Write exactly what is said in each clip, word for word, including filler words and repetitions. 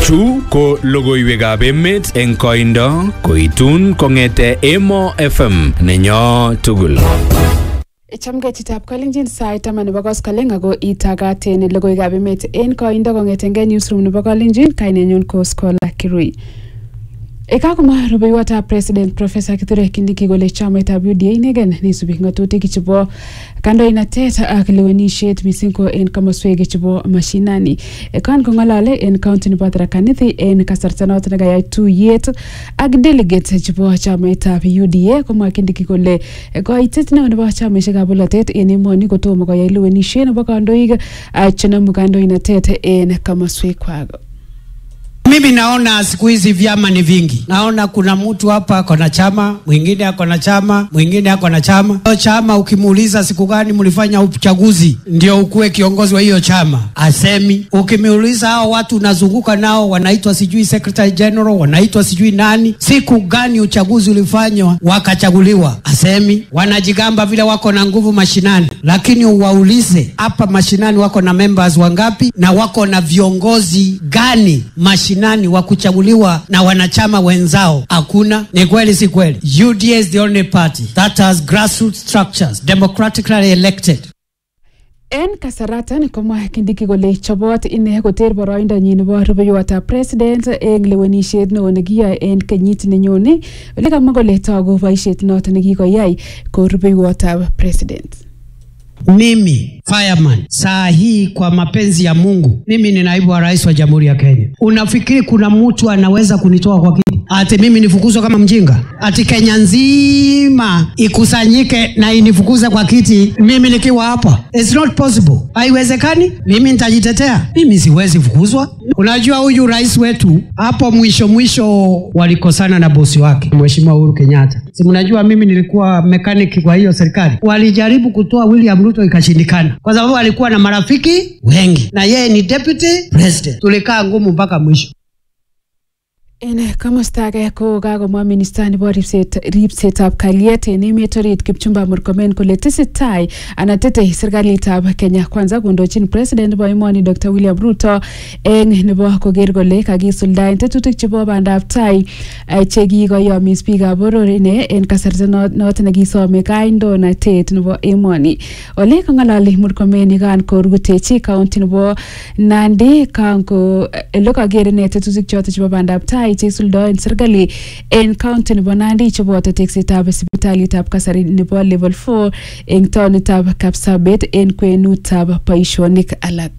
Chu ko logoiwekab emet eng koindo koitun kongete Emo F M nenyo tugul. Chamge chitab Kalenjin sait taman nebo koskoleng ako itagaten logoiwekab emet en koindo kongetenge newsroom nebo Kalenjin kainenyun ko Scholar Kirui. Ekakomwa rubeiwotab President Professor Kithure Kindiki kole chamaitab U D A inegen neisubi ngatutik chebo kandoinatet ak lewenisiet mising ko en komoswek chebo mashinani. Ekan kong'alale en county nebo Tharaka Nithi en kasarta noton nekayai tuyet ak delegate chebo chamaitab U D A komwa Kindiki kole koitet neo nebo chamaisiekab bolotet en emoni kotomo koyai lewenisiet nebo kandoik chenomu kandoinatet en komoswekwak. Mimi naona siku hizi vyama ni vingi. Naona kuna mtu hapa ako na chama, mwingine ako na chama, mwingine ako na chama. Hiyo chama ukimuuliza siku gani mlifanya uchaguzi ndio ukue kiongozi wa hiyo chama, asemi. Ukimuuliza hao watu unazunguka nao wanaitwa sijui secretary general, wanaitwa sijui nani, siku gani uchaguzi ulifanywa wakachaguliwa, asemi. Wanajigamba vile wako na nguvu mashinani, lakini uwaulize hapa mashinani wako na members wangapi na wako na viongozi gani mashinani nani wa kuchaguliwa na wanachama wenzao? Hakuna. Ni kweli si kweli? U D A is the only party that has grassroots structures, democratically elected. En kasaratan komwa Kindiki kole chobot ine koter boroindonyin nebo rubeiwotab president eng lewenisiet neo nekiyoe en kenyit nenyone, ole kamwa kole togu boisiet noton nekikoyai ko rubeiwotab president. Mimi fireman saa hii kwa mapenzi ya Mungu, mimi ni naibu wa rais wa Jamhuri ya Kenya. Unafikiri kuna mtu anaweza kunitoa kwa kiti? Ati mimi nifukuzwe kama mjinga? Ati Kenya nzima ikusanyike na inifukuze kwa kiti mimi nikiwa hapa? It's not possible. Haiwezekani. Mimi nitajitetea. Mimi siwezi fukuzwa. Unajua huyu rais wetu hapo mwisho mwisho walikosana na bosi wake Mheshimiwa Uhuru Kenyatta. Si mnajua mimi nilikuwa mechanic kwa hiyo serikali. Walijaribu kutoa William Ruto ikashindikana kwa sababu alikuwa na marafiki wengi na yeye ni deputy president. Tulikaa ngumu mpaka mwisho. En komostake ko kakomwa minister nebo ripsetab kalyet en emet orit Kipchumba Murkomen kole tesetai anan tetei serikalitab Kenya Kwanza kondochin president nebo emoni Doctor William Ruto en nebo koker kole kakisuldaen tetutik chebo bandab tai chekikoyomis biikab boror ine en kasarta noton nekisome kandoinatet nebo emoni. Ole kong'alali Murkomen kan korutechi county nebo Nandi kan ko ele kaker ine tetutik choton chebo bandab tai cheisuldoen serikali en county nebo Nandi cheboto teksetab sipitalitab kasari nebo level four en taonitab Kapsabet en kwenutab boisionik alak.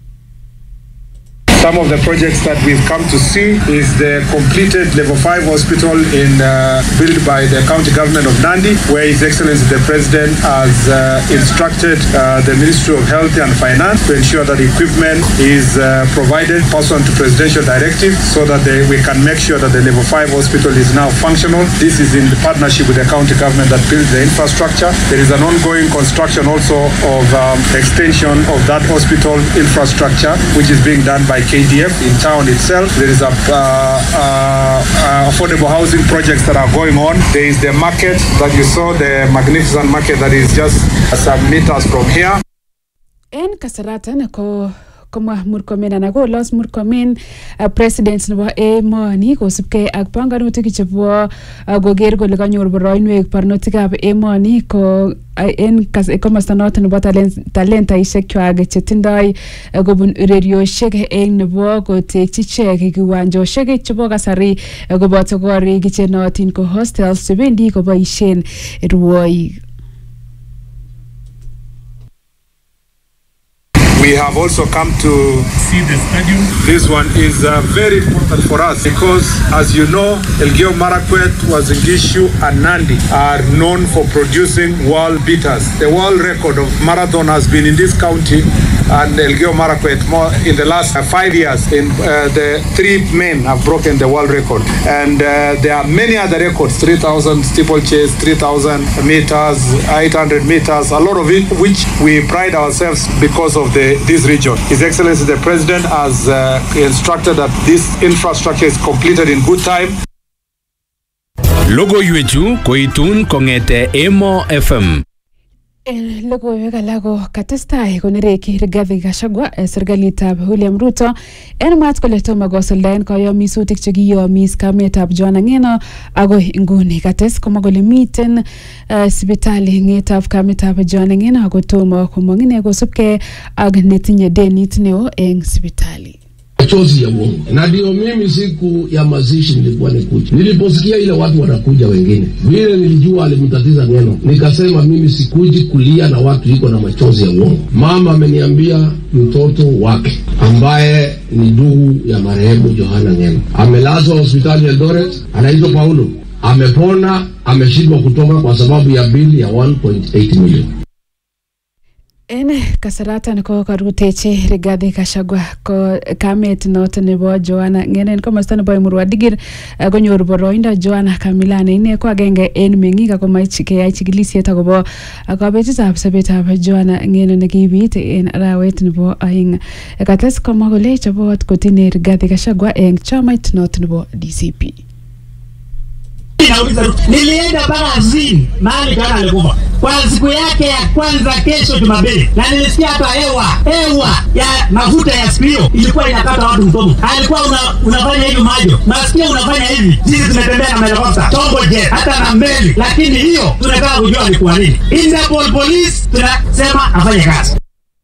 Some of the projects that we've come to see is the completed level five hospital in uh, built by the county government of Nandi, where His Excellency the President has uh, instructed uh, the Ministry of Health and Finance to ensure that equipment is uh, provided pursuant to presidential directive so that they, we can make sure that the level five hospital is now functional. This is in the partnership with the county government that builds the infrastructure. There is an ongoing construction also of um, extension of that hospital infrastructure, which is being done by K D F in town itself. There is a uh, uh, uh, affordable housing projects that are going on. There is the market that you saw, the magnificent market that is just some meters from here. En kasaratan ko komwa Murkomen anan ko los Murkomen uh, president nebo emoni kosubkei ak panganutik chebo uh, koker kole kanyor boroinwek barnotikab emoni ko uh, en komosta noton nebo talentaisiek chwak chetindoi uh, kobun ureriosiek en nebo kotekyi ichek kiwanjosiek chebo kasari uh, koboto korik chenootin ko hostels chebendi koboisien ruoik. We have also come to see the stadium. This one is uh, very important for us because, as you know, Elgeyo Marakwet, Uasin Gishu and Nandi are known for producing world beaters. The world record of marathon has been in this county and Elgeyo Marakwet more in the last uh, five years. In uh, the three men have broken the world record, and uh, there are many other records: three thousand steeplechase, three thousand meters, eight hundred meters. A lot of it, which we pride ourselves because of the this region. His Excellency the President has uh, instructed that this infrastructure is completed in good time. Logoiwechu koitun kongete Emo F M. En logoiwek alak ko katestai konereki Rigathi Gachagua serikalitab William Ruto en mwaat kole tomo kosuldaen kayomisutik chekiyomis kametab Joanna Ng'eno agoi inguni. Kates komwa kole miten uh, sipitali ng'etab kametab Joanna Ng'eno ako tomo komong ine kosubkei ak netinye denit neo eng sipitali. Machozi ya uongo. Na ndio mimi siku ya mazishi nilikuwa nikuja. Niliposikia ile watu wanakuja wengine, vile nilijua alimtatiza Ng'eno, nikasema mimi sikuji kulia na watu iko na machozi ya uongo. Mama ameniambia mtoto wake ambaye ni ndugu ya marehemu Joanna Ng'eno amelazwa hospitali ya Eldoret, anaitwa Paulo, amepona, ameshindwa kutoka kwa sababu ya bili ya one point eight million. En kasaratan ko karutechi Rigathi Gachagua ko kamet noton nebo Joanna Ng'eno en komosta nebo Emurua Dikir konyor boroindo Joanna Kamilane ine ko agenge en meng'ik ako moche keyai chikilisiet akobo kabetetab sobetab Joanna Ng'eno nekibit en arawet nebo aeng. Kates komwa kole chobot kotinye Rigathi Gachagua en chamait noton nebo D C P. Nilienda mpaka azini mahali kana alikufa kwa siku yake ya kwanza kesho Jumapili, na nilisikia hata hewa hewa ya mafuta ya spio ilikuwa inakata watu mdomo. Alikuwa una, unafanya hivi majo, nasikia unafanya hivi. Sisi tumetembea na helicopter, tombo jet, hata na mbele, lakini hiyo tunataka kujua ni kwa nini. Interpol police tunasema afanye kazi.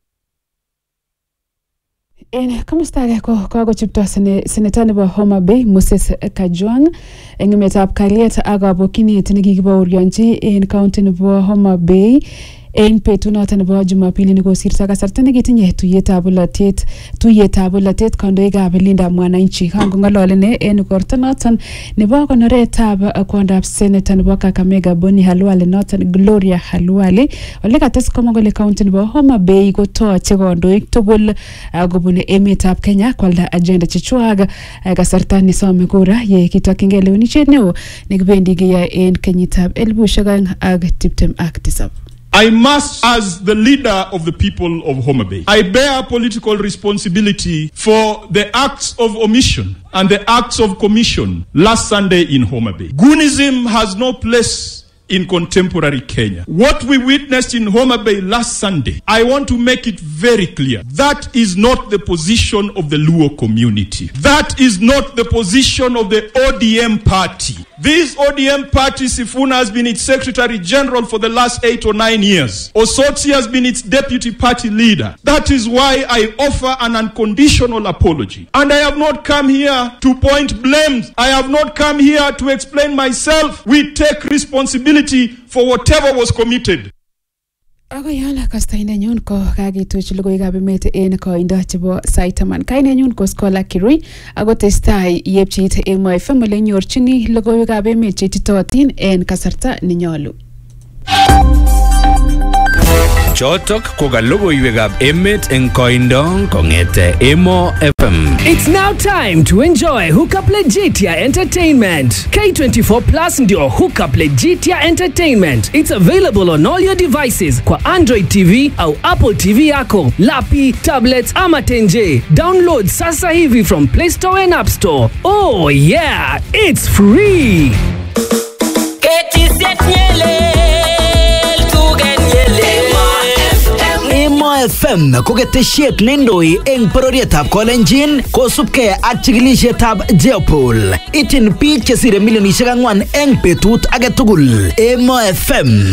En komosta age ko kakochupto seneta nebo Homa Bay Moses Kajwang eng emetab Kaliet ak kabokyinet nekikibaorionji en county nebo Homa Bay en betunoton nebo Jumapili nekosirto kasarta nekitinye tuyetab bolotet tuyetab bolotet kandoikab Linda Mwananchi kangong'ololene en igorto noton nebo konoretab kwondab senator nebo Kakamega Boni Halwale noton Gloria Halwale ole kates komwa kole county nebo Homa Bay kotoche kandoik tugul kobun emetab Kenya kwalda agenda chechwak kasarta nisome kura ye kitokyingei lewenisiet neo nekibendi keyoe en kenyitab elipusiek oeng ak tiptem ak tisab. I must, as the leader of the people of Homa Bay, I bear political responsibility for the acts of omission and the acts of commission last Sunday in Homa Bay. Goonism has no place in contemporary Kenya. What we witnessed in Homa Bay last Sunday, I want to make it very clear. That is not the position of the Luo community. That is not the position of the O D M party. This O D M party, Sifuna has been its Secretary General for the last eight or nine years. Osotsi has been its deputy party leader. That is why I offer an unconditional apology. And I have not come here to point blames. I have not come here to explain myself. We take responsibility for whatever was committed. Ako yana kastaindenyun ko kakituch logoiwekab emet en koindo chebo Saitaman. Kainenyun ko Scholar Kirui ako testai yepchit Emo F M ole nyorchini logoiwekab emet chetitotin en kasarta nenyolu. Chotok ko ka logoiwekab emet eng koindo kong'ete Emo F M. It's now time to enjoy Hookup Legitia Entertainment. K twenty-four Plus ndio Hookup Legitia Entertainment. It's available on all your devices kwa Android T V au Apple T V yako, lapi, tablets ama tenje. Download sasa hivi from Play Store and App Store. Oh yeah, it's free. Emo F M ko ketesiet nendoi eng bororietab Kolenjin kosubkei ak chikilisietab Jeopol. Itin biik chesire milionisiek ang'wan eng betut age tugul. Emo F M.